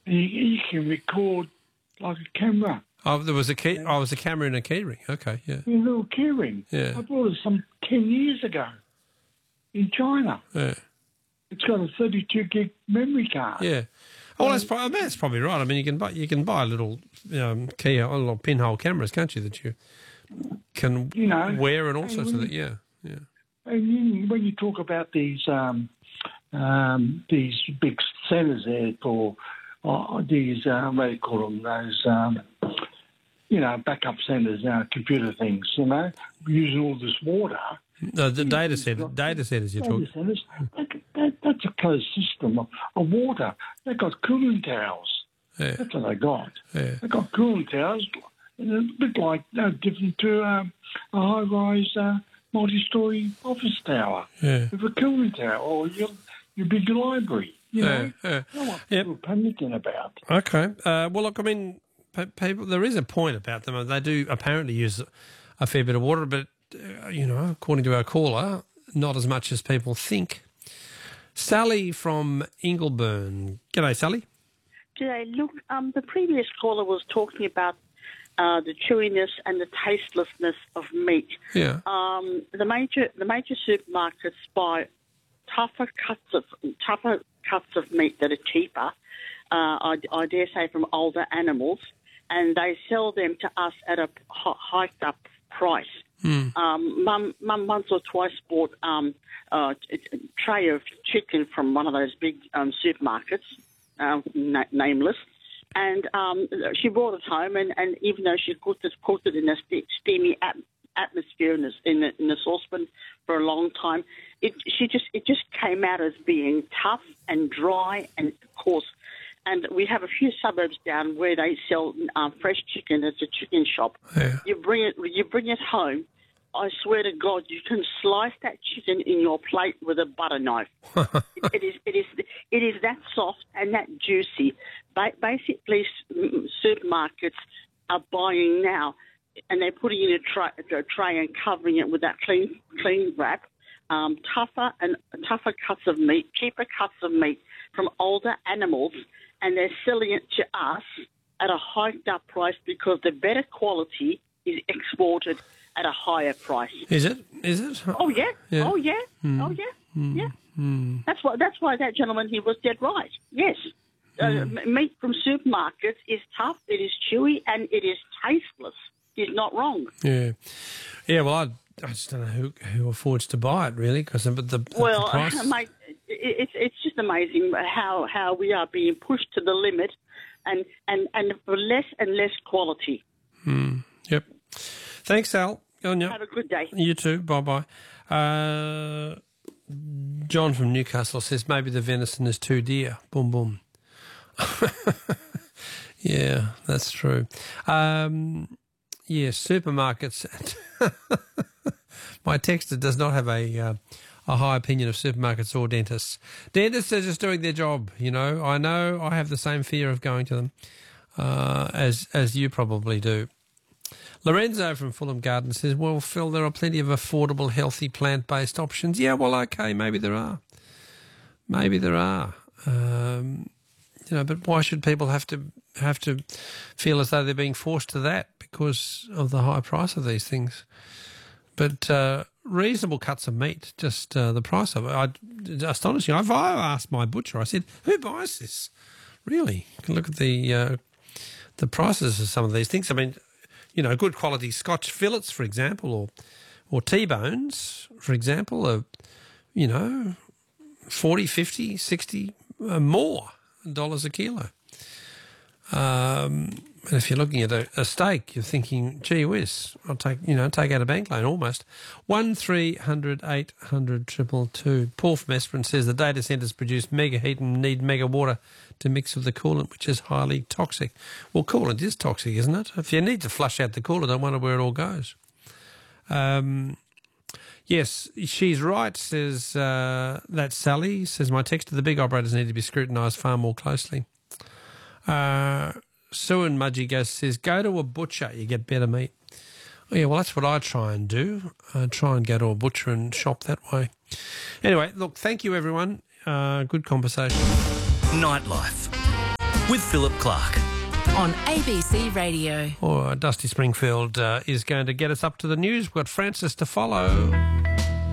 You can record like a camera. Oh, there was a key. Oh, it was a camera in a keyring. Okay, yeah. A little keyring. Yeah. I bought it some 10 years ago in China. Yeah. It's got a 32 gig memory card. Yeah. Oh, that's probably right. I mean, you can buy a little little pinhole cameras, can't you? That you can wear and all sorts of that. Yeah, yeah. And when you talk about these big centres there for these what do you call them? Those backup centres, computer things. Using all this water. No, the data centres you're talking. That's a closed system of water. They've got cooling towers. Yeah. That's what they got. Yeah. They've got cooling towers, a bit like different to a high-rise multi-storey office tower. Yeah. With a cooling tower or your big library. You know what people are panicking about. Okay. Well, look, I mean, people. There is a point about them. They do apparently use a fair bit of water, but according to our caller, not as much as people think. Sally from Ingleburn. G'day, Sally. G'day. Look, the previous caller was talking about the chewiness and the tastelessness of meat. Yeah. The major supermarkets buy tougher cuts of meat that are cheaper. I dare say from older animals, and they sell them to us at a hiked up price. Mum once or twice bought a tray of chicken from one of those big supermarkets, nameless, and she brought it home, and even though she cooked it in a steamy atmosphere in the saucepan for a long time, it just came out as being tough and dry and coarse. And we have a few suburbs down where they sell fresh chicken. It's a chicken shop. Yeah. You bring it home. I swear to God, you can slice that chicken in your plate with a butter knife. It is that soft and that juicy. Basically, supermarkets are buying now, and they're putting it in a tray and covering it with that clean wrap. Tougher cuts of meat, cheaper cuts of meat from older animals, and they're selling it to us at a hiked up price because the better quality is exported at a higher price. Is it? Oh yeah. Yeah. Oh yeah. Oh yeah. Yeah. That's why that gentleman here was dead right. Yes. Meat from supermarkets is tough, it is chewy, and it is tasteless. He's not wrong. Yeah. Yeah, well, I just don't know who affords to buy it, really, because the price... mate, it's just amazing how we are being pushed to the limit and for less and less quality. Yep. Thanks, Al. Go on, Have a good day. You too. Bye-bye. John from Newcastle says maybe the venison is too dear. Boom, boom. Yeah, that's true. Yes, supermarkets. My texter does not have a high opinion of supermarkets or dentists. Dentists are just doing their job, I know I have the same fear of going to them as you probably do. Lorenzo from Fulham Garden says, well, Phil, there are plenty of affordable, healthy, plant-based options. Yeah, well, okay, maybe there are. But why should people have to feel as though they're being forced to that because of the high price of these things? But reasonable cuts of meat, just the price of it. Astonishing. I've asked my butcher, I said, who buys this? Really? You can look at the prices of some of these things. I mean, good quality Scotch fillets, for example, or T-bones, for example, are, 40, 50, 60 more dollars a kilo. And if you're looking at a steak, you're thinking, gee whiz, I'll take out a bank loan almost. 1300 800 222. Paul from Esperance says the data centres produce mega heat and need mega water to mix with the coolant, which is highly toxic. Well, coolant is toxic, isn't it? If you need to flush out the coolant, I wonder where it all goes. Yes, she's right, says that Sally. Says my texter, the big operators need to be scrutinised far more closely. Sue and Mudgy says, go to a butcher, you get better meat. Oh, yeah, well, that's what I try and do. I try and go to a butcher and shop that way. Anyway, look, thank you, everyone. Good conversation. Nightlife. with Philip Clark. On ABC Radio. Dusty Springfield is going to get us up to the news. We've got Francis to follow.